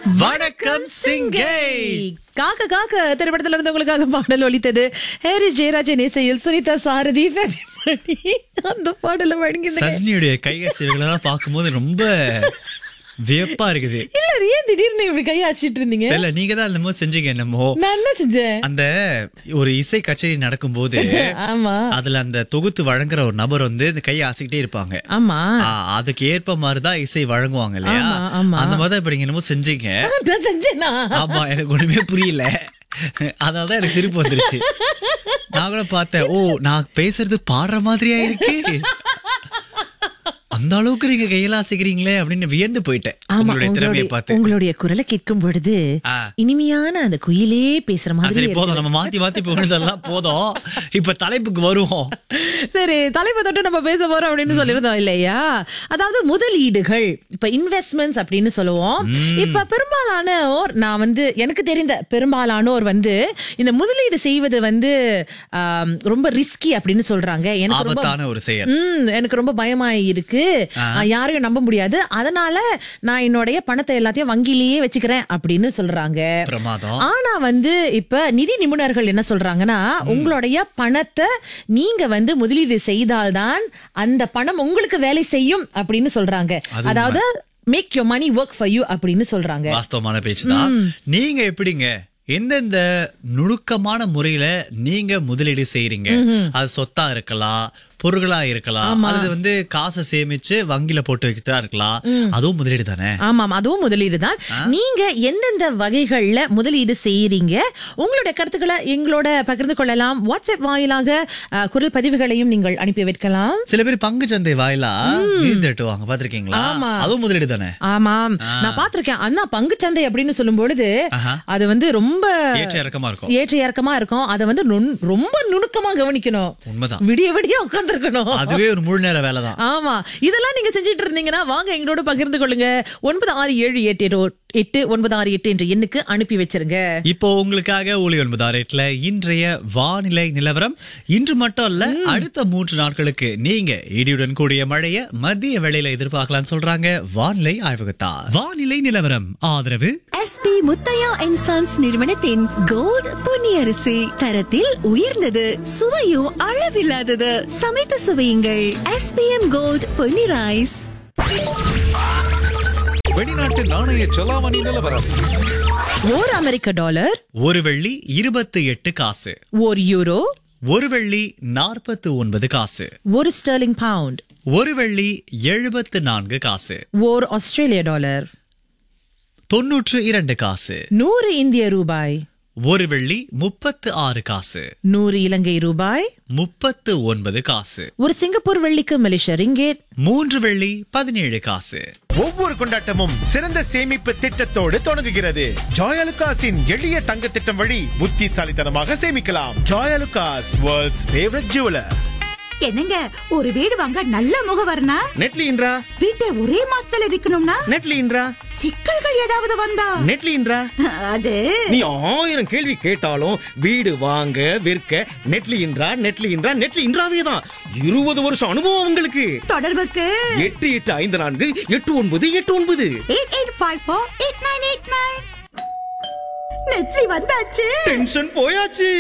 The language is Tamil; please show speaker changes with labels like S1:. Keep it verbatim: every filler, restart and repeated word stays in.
S1: வணக்கம் சிங்கை.
S2: காக்க காக்க திரைப்படத்துல இருந்து உங்களுக்காக பாடல் ஒலித்தது. ஹாரிஸ் ஜெயராஜன் இசையில் சுனிதா சாரதி ஃபெபிமணி அந்த பாடல வழங்கி
S1: சஜினியுடைய கையசைவுகளெல்லாம் பார்க்கும்போது ரொம்ப வியப்பா இருக்குது.
S2: இல்ல ஏன் திடீர்னு இப்படி கையாச்சிட்டு இருந்தீங்க?
S1: இல்ல நீங்க தான் என்னமோ செஞ்சீங்க. என்னமோ
S2: நான் என்ன செஞ்சேன்?
S1: அந்த ஒரு இசை கச்சேரி நடக்கும் போது
S2: ஆமா
S1: அதுல அந்த தொகுத்து வழங்குற ஒரு நபர் வந்து இந்த கையை அசைக்கிட்டே இருப்பாங்க.
S2: ஆமா
S1: ஆ, அதுக்கு ஏற்ப மாதிரிதான் இசை வழங்குவாங்க இல்லையா?
S2: ஆமா, ஆமா.
S1: அந்த மாதிரி இப்ப நீங்க என்னமோ செஞ்சீங்க.
S2: நான் செஞ்சேனா?
S1: ஆமா, எனக்கு ஒண்ணுமே புரியல. அதனாலதான் எனக்கு சிரிப்பு வந்துருச்சு. நான் கூட பார்த்தேன், ஓ நான் பேசுறது பாடுற மாதிரியா இருக்கு, அந்த அளவுக்கு நீங்க கையெல்லாம் அசைக்கிறீங்களே அப்படின்னு வியந்து போயிட்டேன் உங்களுடைய திறமையை பார்த்து.
S2: உங்களுடைய குரலை கேட்கும் பொழுது
S1: ஆ.
S2: இனிமையான அந்த குயிலே பேசுற
S1: ஆ,
S2: மாதிரி
S1: சரி
S2: இருக்கு.
S1: போதும், நம்ம மாத்தி மாத்தி போனதெல்லாம் போதும். இப்ப தலைப்புக்கு வருவோம்.
S2: சரி, தலைப்பை தொட்டு நம்ம பேச போறோம் அப்படின்னு சொல்லிருந்தோம் இல்லையா? அதாவது முதலீடுகள், இப்ப இன்வெஸ்ட்மெண்ட்ஸ் அப்படின்னு சொல்லுவோம். இப்ப பெரும்பாலானோர், நான் வந்து எனக்கு தெரிந்த பெரும்பாலானோர் வந்து இந்த முதலீடு செய்வது வந்து ஆம், ரொம்ப ரிஸ்கி அப்படின்னு சொல்றாங்க. எனக்கு ரொம்ப
S1: ஆபத்தான ஒரு செயல்.
S2: ம், எனக்கு ரொம்ப பயமா இருக்கு, ஆ, யாரையும் நம்ப முடியாது, அதனால நான் என்னுடைய பணத்தை எல்லாத்தையும் வங்கியிலேயே வச்சுக்கிறேன் அப்படின்னு சொல்றாங்க.
S1: பிரமாதம்.
S2: ஆனா வந்து இப்ப நிதி நிபுணர்கள் என்ன சொல்றாங்கன்னா, உங்களுடைய பணத்தை நீங்க வந்து முதலீடு செய்தால்தான் அந்த பணம் உங்களுக்கு வேலை செய்யும் அப்படின்னு சொல்றாங்க. அதாவது make your money work for you அப்படின்னு சொல்றாங்க.
S1: வாஸ்தவமான பேச்சுதான். நீங்க எப்படிங்க எந்தெந்த நுணுக்கமான முறையில நீங்க முதலீடு செய்யறீங்க? அது சொத்தா இருக்கலாம், பொருட்களா இருக்கலாம், அல்லது வந்து காசை சேமிச்சு வங்கியில போட்டு வைக்கிறதா இருக்கலாம். அதுவும் முதலீடு தானே?
S2: ஆமாம், அதுவும் முதலீடு தான். நீங்க எந்தெந்த வகைகள்ல முதலீடு செய்யறீங்க? உங்களுடைய கருத்துக்களை எங்களோட பகிர்ந்து கொள்ளலாம். வாட்ஸ்அப் வாயிலாக அஹ், குரல் பதிவுகளையும் நீங்கள் அனுப்பி வைக்கலாம்.
S1: சில பேர் பங்கு சந்தை வாயிலா நிதி திரட்டுவாங்க, பாத்திருக்கீங்களா?
S2: ஆமா.
S1: அதுவும் முதலீடு தானே?
S2: ஆமாம், நான் பாத்திருக்கேன். அண்ணா பங்குச்சந்தை அப்படின்னு சொல்லும் பொழுது அது வந்து ரொம்ப
S1: ஏற்ற இறக்கமா இருக்கும்.
S2: ஏற்ற இறக்கமா இருக்கும். அதை வந்து நுண்- ரொம்ப நுணுக்கமா கவனிக்கணும்.
S1: உண்மைதான்.
S2: விடிய விடிய உட்கார்ந்து இருக்கணும்.
S1: அதுவே ஒரு முழு நேர வேலை தான்.
S2: ஆமா, இதெல்லாம் நீங்க செஞ்சிட்டு இருந்தீங்கன்னா வாங்க எங்களோட பகிர்ந்து கொள்ளுங்க. ஒன்பது ஆறு ஏழு எட்டு எட்டு எட்டு ஒன்பது ஆறு எட்டு என்ற எண்ணுக்கு அனுப்பி வச்சிருங்க.
S1: இப்போ உங்களுக்காக ஒளி ஒன்பது ஆறு இன்றைய வானிலை நிலவரம். இன்று மட்டும் அல்ல, அடுத்த மூன்று நாட்களுக்கு நீங்க இடியுடன் கூடிய மழைய மதிய வேளையில எதிர்பார்க்கலாம் சொல்றாங்க வானிலை ஆய்வகத்தார். வானிலை நிலவரம் ஆதரவு
S3: எஸ்பி முத்தையா அண்ட் சன்ஸ் நிறுவனத்தின் கோல்ட் பொன்னியரிசி, தரத்தில் உயர்ந்தது, சுவையும் அளவில்லாதது. சமைத்து சுவையுங்கள். SPM gold Ponni rice.
S4: வெளிநாட்டு நாணய செலாவணி நிலவரம்.
S2: ஓர் அமெரிக்க டாலர்
S1: ஒரு வெள்ளி இருபத்தி எட்டு காசு,
S2: ஒரு யூரோ
S1: ஒரு வெள்ளி நாற்பத்தி ஒன்பது காசு,
S2: ஒரு ஸ்டெர்லிங் பவுண்ட்,
S1: ஒரு வெள்ளி எழுபத்து நான்கு காசு,
S2: ஓர் ஆஸ்திரேலிய டாலர்,
S1: தொன்னூற்று இரண்டு காசு,
S2: நூறு இந்திய ரூபாய்,
S1: ஒரு வெள்ளி முப்பத்து ஆறு காசு,
S2: நூறு இலங்கை ரூபாய்,
S1: முப்பத்து ஒன்பது காசு,
S2: ஒரு சிங்கப்பூர் வெள்ளிக்கு மலேசிய ரிங்கேட்,
S1: மூன்று வெள்ளி பதினேழு காசு.
S4: ஒவ்வொரு கொண்டாட்டமும் சிறந்த சேமிப்பு திட்டத்தோடு தொடங்குகிறது. ஜாயலுகாஸின் எளிய தங்க திட்டம் வழி புத்திசாலித்தனமாக சேமிக்கலாம். Joyalukkas, world's favourite jeweller.
S5: என்னங்க, ஒரு வீடு வாங்க நல்ல முகவர்னா
S4: நெட்லின்றா
S5: வீட்டை ஒரே மாசத்துல விக்கணும்னா
S4: நெட்லின்றா
S5: சிக்கல்கள் ஏதாவது வந்தா
S4: நெட்லின்றா
S5: அது
S4: நீ ஆயிரம் கேள்வி கேட்டாலும் வீடு வாங்க விற்க நெட்லின்றா நெட்லின்றா நெட்லின்றாவே தான். இருபது வருஷம் அனுபவம் உங்களுக்கு.
S5: தொடர்புக்கு
S4: எட்டு எட்டு ஐந்து நான்கு எட்டு ஒன்பது எட்டு ஒன்பது
S5: eight eight five four eight nine eight nine. நெட்லி வந்தாச்சு.
S4: டென்ஷன் போயாச்சு.